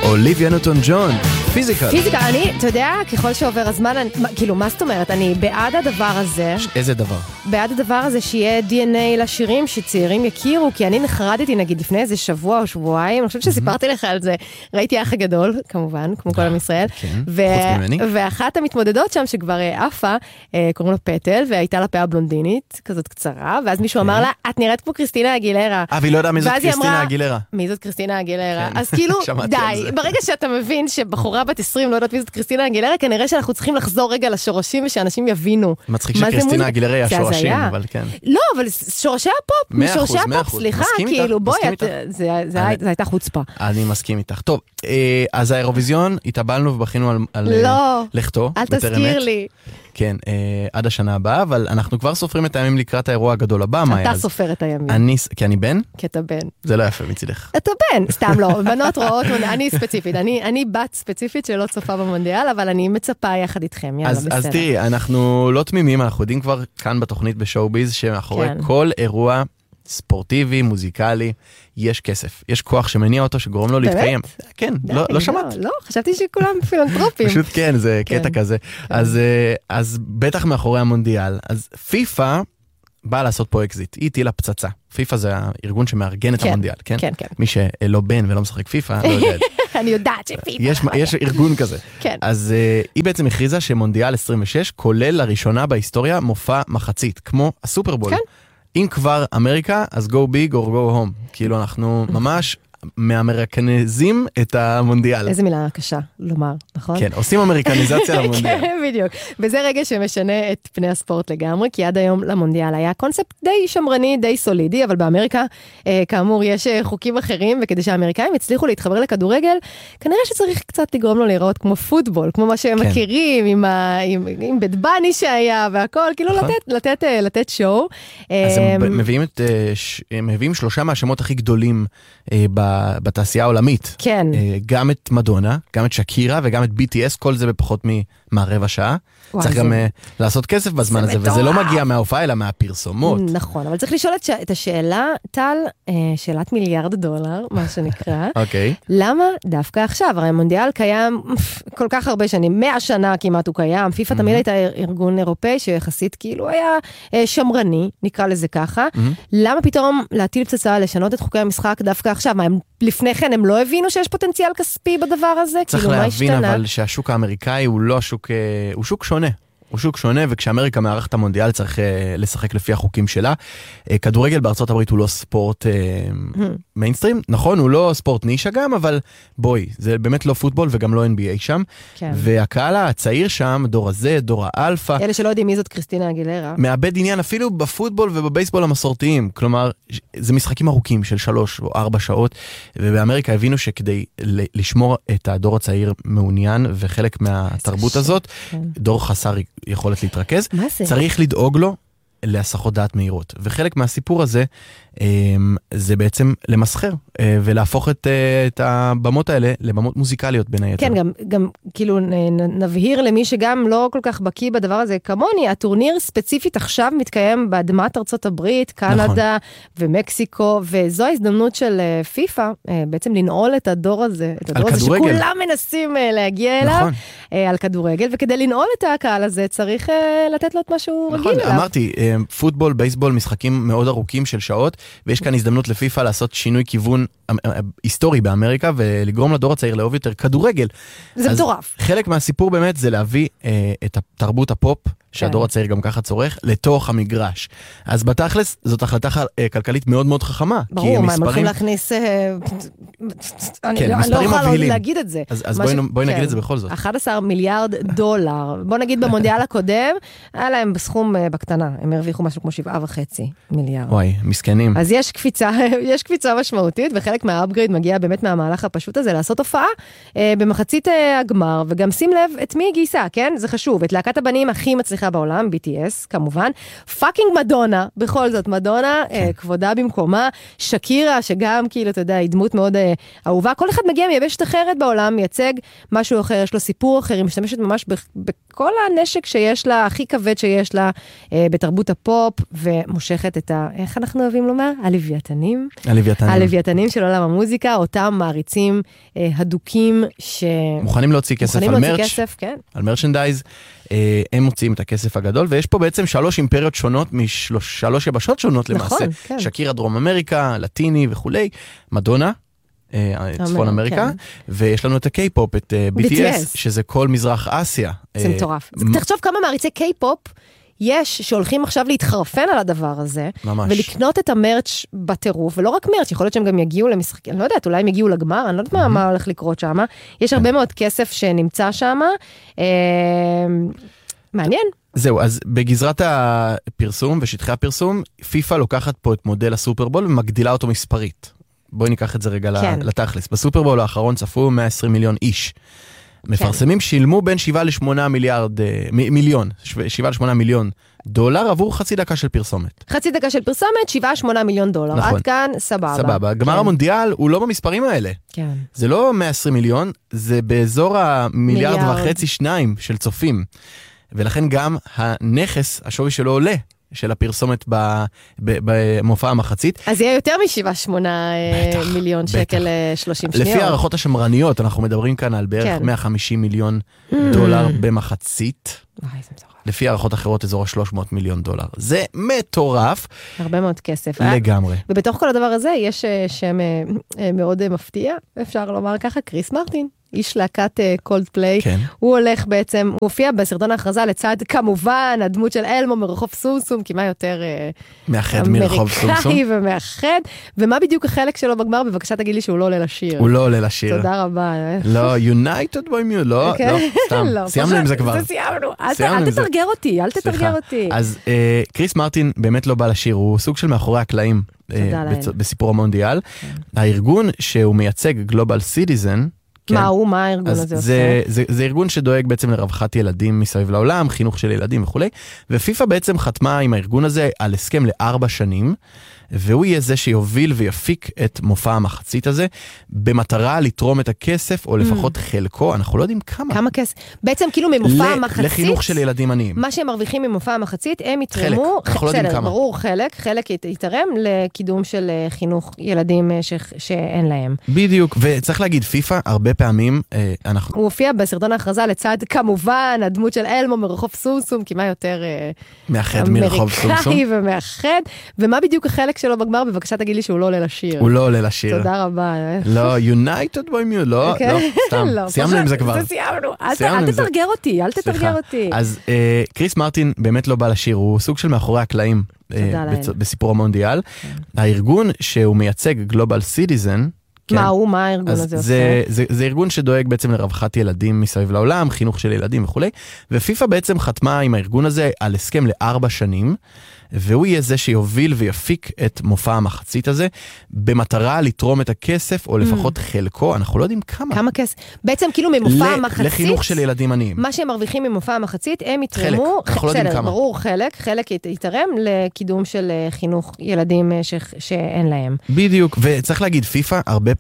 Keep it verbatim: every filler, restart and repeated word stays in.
אוליביה ניוטון ג'ון, פיזיקל. פיזיקל, אני, אתה יודע, ככל שעובר הזמן, אני, כאילו, מה זאת אומרת? אני בעד הדבר הזה. איזה דבר? בעד הדבר הזה שיהיה די אן איי לשירים שצעירים יכירו, כי אני נחרדתי, נגיד, לפני איזה שבוע או שבועיים, אני חושבת שסיפרתי לך על זה, ראיתי האח הגדול, כמובן, כמו כל עם ישראל, ואחת המתמודדות שם שכבר עפה, קוראים לה פטל, והייתה לה פאה בלונדינית, כזאת קצרה, ואז מישהו אמר לה, את נראית כמו קריסטינה אגילרה. אה, והיא לא יודעה מי זאת קריסטינה אגילרה. מי זאת קריסטינה אגילרה? אז כאילו, די, ברגע שאתה מבין שבחורה בת עשרים לא יודעת מי זאת קריסטינה אגילרה, כנראה שאנחנו צריכים לחזור רגע לשורשים ושאנשים יבינו. מצחיק שקריסטינה אגילרה היא השורשים, אבל כן. לא, אבל שורשי הפופ, משורשי הפופ, סליחה, כאילו, בואי, זה הייתה חוצפה. אני מסכים איתך. טוב, אז האירוויזיון, התאבלנו ובכינו על לכתו. אל תזכיר לי. כן, עד השנה הבאה, אבל אנחנו כבר סופרים את הימים לקראת האירוע הגדול הבא. אתה סופר את הימים. כי אני בן? כי אתה בן. זה לא יפה מצילך. אתה בן, סתם לא. בנות רואות, אני ספציפית, אני בת ספציפית שלא צופה במונדיאל, אבל אני מצפה יחד איתכם, יאללה, בסדר. אז תראי, אנחנו לא תמימים, אנחנו יודעים כבר כאן בתוכנית בשואו-ביז, שמאחורי כל אירוע ספורטיבי, מוזיקלי, יש כסף. יש כוח שמניע אותו, שגורם לו להתקיים. כן, לא שמעת. לא, חשבתי שכולם פילנטרופים. פשוט כן, זה קטע כזה. אז בטח מאחורי המונדיאל. אז פיפה באה לעשות פה אקזיט. היא הטילה פצצה. פיפה זה הארגון שמארגן את המונדיאל, כן? כן, כן. מי שלא בן ולא משחק פיפה, לא יודע. אני יודעת שפיפה. יש ארגון כזה. כן. אז היא בעצם הכריזה שמונדיאל עשרים ושש כולל לראשונה בהיסטוריה מופע מחצית, כמו הסופרבול. כן. אם כבר אמריקה, אז go big or go home. כאילו אנחנו ממש מאמריקניזים את המונדיאל. איזה מילה קשה לומר, נכון? כן, עושים אמריקניזציה למונדיאל. כן, בדיוק. וזה רגע שמשנה את פני הספורט לגמרי, כי עד היום למונדיאל היה קונספט די שמרני, די סולידי, אבל באמריקה, אה, כאמור, יש חוקים אחרים, וכדי שהאמריקאים הצליחו להתחבר לכדורגל, כנראה שצריך קצת לגרום לו להיראות כמו פוטבול, כמו מה שהם כן. מכירים, עם, ה, עם, עם בית בני שהיה והכל, כאילו לתת, לתת, לתת שואו. אז הם מביאים, את, הם מביאים שלושה מהשמות הכי גדולים ב... בתעשייה העולמית. כן. גם את מדונה, גם את שקירה וגם את בי טי אס, כל זה בפחות מהרבע שעה. צריך גם לעשות כסף בזמן הזה, וזה לא מגיע מההופעה, אלא מהפרסומות. נכון, אבל צריך לשאול את השאלה, טל, שאלת מיליארד דולר, מה שנקרא. אוקיי. למה דווקא עכשיו? הרי המונדיאל קיים כל כך הרבה שנים, מאה שנה כמעט הוא קיים, פיפה תמיד הייתה ארגון אירופאי, שיחסית כאילו היה שמרני, נקרא לזה ככה. למה פתאום להטיל פצצה, לשנות את חוקי המשחק דווקא עכשיו? מה, הם לפני כן הם לא הבינו שיש פוטנציאל כספי בדבר הזה? צריך להבין אבל שהשוק האמריקאי הוא לא השוק, הוא שוק שונה. הוא שוק שונה, וכשאמריקה מארחת המונדיאל צריך לשחק לפי החוקים שלה. כדורגל בארצות הברית הוא לא ספורט מיינסטרים, נכון, הוא לא ספורט נישה גם, אבל בואי, זה באמת לא פוטבול וגם לא אן בי איי שם. והקהל הצעיר שם, דור הזה, דור האלפא. אלה שלא יודעים מי זאת קריסטינה אגילרה. מאבד עניין אפילו בפוטבול ובבייסבול המסורתיים. כלומר, זה משחקים ארוכים של שלוש או ארבע שעות, ובאמריקה הבינו שכדי לשמור את הדור הצעיר מעוניין, וחלק מהתרבות הזאת, דור חסר יכולת להתרכז, צריך לדאוג לו להסחות דעת מהירות. וחלק מהסיפור הזה, זה בעצם למסחר, ולהפוך את, את הבמות האלה לבמות מוזיקליות בין היתר. כן, גם, גם כאילו נבהיר למי שגם לא כל כך בקיא בדבר הזה כמוני, הטורניר ספציפית עכשיו מתקיים באדמת ארצות הברית, קנדה נכון. ומקסיקו, וזו ההזדמנות של פיפה, בעצם לנעול את הדור הזה, את הדור הזה שכולם מנסים להגיע אליו, נכון. על כדורגל, וכדי לנעול את הקהל הזה צריך לתת לו את משהו נכון, רגיל אליו. אמרתי, פוטבול, בייסבול, משחקים מאוד ארוכים של שעות, ויש כאן הזדמנות לפיפה לעשות שינוי כיוון היסטורי באמריקה, ולגרום לדור הצעיר לאהוב יותר כדורגל. זה מטורף. חלק מהסיפור באמת זה להביא אה, את תרבות הפופ, שהדור הצעיר גם ככה צורך, לתוך המגרש. אז בתכלס, זאת החלטה כלכלית מאוד מאוד חכמה. ברור, מה, הם הולכים להכניס... כן, מספרים מבהילים. להגיד את זה. אז בואי נגיד את זה בכל זאת. אחד עשר מיליארד דולר. בוא נגיד במונדיאל הקודם, היה להם בסכום בקטנה. הם הרוויחו משהו כמו שבעה וחצי מיליארד. וואי, מסכנים. אז יש קפיצה, יש קפיצה משמעותית, וחלק מהאפגריד מגיע באמת מהמהלך הפשוט הזה, לעשות הופעה במחצית הגמר, וגם שים לב את מי גייסה, כן? זה חשוב. את להקת הבנים הכי מצליחה בעולם, בי טי אס, כמובן. פאקינג מדונה, בכל זאת, מדונה, כבודה במקומה. שקירה, שגם, כאילו, אתה יודע, היא דמות מאוד אהובה, כל אחד מגיע מיבשת אחרת בעולם, מייצג משהו אחר, יש לו סיפור אחר, היא משתמשת ממש בכל הנשק שיש לה, הכי כבד שיש לה, בתרבות הפופ, ומושכת את ה... איך אנחנו אוהבים לומר? הלוויתנים. הלוויתנים. הלוויתנים של עולם המוזיקה, אותם מעריצים הדוקים ש... מוכנים להוציא כסף על מרץ'. מוכנים להוציא כסף, כן. על מרצ'נדייז. הם מוציאים את הכסף הגדול, ויש פה בעצם שלוש אימפריות שונות, משלוש יבשות שונות למעשה. נכון, כן. שקירה דרום אמריקה, לטיני וכולי, מדונה, צפון אמריקה, כן. ויש לנו את הקיי-פופ, את בי טי אס, שזה כל מזרח אסיה. זה מטורף. תחשוב כמה מעריצי קיי-פופ יש שהולכים עכשיו להתחרפן על הדבר הזה, ממש. ולקנות את המרץ' בטירוף, ולא רק מרץ', יכול להיות שהם גם יגיעו למשחקים, אני לא יודעת, אולי הם יגיעו לגמר, אני לא יודעת מה, מה הולך לקרות שם, יש הרבה מאוד כסף שנמצא שם, אה, מעניין. זהו, אז בגזרת הפרסום ושטחי הפרסום, פיפה לוקחת פה את מודל הסופרבול ומגדילה אותו מספרית. בואי ניקח את זה רגע כן. לתכלס. בסופרבול האחרון צפו מאה ועשרים מיליון איש. מפרסמים שילמו בין שבעה לשמונה מיליארד, מיליון, שבעה לשמונה מיליון דולר עבור חצי דקה של פרסומת. חצי דקה של פרסומת, שבעה שמונה מיליון דולר. נכון. עד כאן, סבבה. סבבה. גמר כן. המונדיאל הוא לא במספרים האלה. כן. זה לא מאה ועשרים מיליון, זה באזור המיליארד מיליארד. וחצי שניים של צופים. ולכן גם הנכס, השווי שלו עולה. של הפרסומת במופע המחצית. אז יהיה יותר משבעה שמונה מיליון שקל שלושים שניות. לפי הערכות השמרניות, אנחנו מדברים כאן על בערך מאה וחמישים מיליון דולר במחצית. לפי הערכות אחרות, אזור ה-שלוש מאות מיליון דולר. זה מטורף. הרבה מאוד כסף. לגמרי. ובתוך כל הדבר הזה, יש שם מאוד מפתיע, אפשר לומר ככה, קריס מרטין. איש להקת קולד פליי, כן. הוא הולך בעצם, הוא הופיע בסרטון ההכרזה לצד כמובן הדמות של אלמו מרחוב סומסום, כי מה יותר מאחד מרחוב סומסום. אמריקאי ומאחד, ומה בדיוק החלק שלו בגמר? בבקשה תגידי לי שהוא לא עולה לשיר. הוא לא עולה לשיר. תודה רבה. לא, United by Mute, לא, לא, סתם, סיימנו עם זה כבר. זה סיימנו, אל תתרגר אותי, אל תתרגר אותי. אז קריס מרטין באמת לא בא לשיר, הוא סוג של מאחורי הקלעים בסיפור המונדיאל. הארגון שהוא מייצג, גלובל סיטיזן, מה הוא, מה הארגון הזה עושה? זה, זה, זה ארגון שדואג בעצם לרווחת ילדים מסביב לעולם, חינוך של ילדים וכו'. ופיפה בעצם חתמה עם הארגון הזה על הסכם לארבע שנים, והוא יהיה זה שיוביל ויפיק את מופע המחצית הזה, במטרה לתרום את הכסף, או לפחות mm. חלקו, אנחנו לא יודעים כמה. כמה כסף? בעצם כאילו ממופע המחצית, לחינוך של ילדים עניים. מה שהם מרוויחים ממופע המחצית, הם יתרמו, חלק, אנחנו לא יודעים כמה. ברור, חלק, חלק יתרם לקידום של חינוך ילדים ש... שאין להם. בדיוק, וצריך להגיד, פיפה הרבה פעמים, אנחנו... הוא הופיע בסרטון ההכרזה לצד, כמובן, הדמות של אלמו מרחוב סומסום, כי מה יותר מאחד מרחוב סומסום. אמריקאי ומאחד, ומה בדיוק החלק שלו בגמר? בבקשה תגידי לי שהוא לא עולה לשיר. הוא לא עולה לשיר. תודה רבה. לא, United by Mute, לא, לא, סתם. סיימנו עם זה כבר. זה סיימנו. אל תתרגר אותי, אל תתרגר אותי. אז קריס מרטין באמת לא בא לשיר, הוא סוג של מאחורי הקלעים בסיפור המונדיאל. הארגון שהוא מייצג, גלובל סיטיזן, מה הוא, מה הארגון הזה עושה? זה, זה, זה ארגון שדואג בעצם לרווחת ילדים מסביב לעולם, חינוך של ילדים וכו'. ופיפה בעצם חתמה עם הארגון הזה על הסכם לארבע שנים, והוא יהיה זה שיוביל ויפיק את מופע המחצית הזה, במטרה לתרום את הכסף, או לפחות חלקו, אנחנו לא יודעים כמה. כמה כסף? בעצם כאילו ממופע המחצית, לחינוך של ילדים עניים. מה שהם מרוויחים ממופע המחצית, הם יתרמו, חלק, אנחנו לא יודעים כמה. ברור, חלק, חלק יתרם לקידום של חינוך ילדים ש... שאין להם. בדיוק, וצריך להגיד, פיפה הרבה